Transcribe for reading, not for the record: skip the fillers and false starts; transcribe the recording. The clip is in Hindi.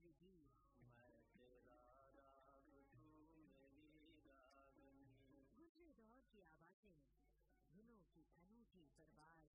जी मैं तेरा राग तू मेरी रागनी। गुजरे दौर की आवाजें, धुनों की अनूठी परवाज,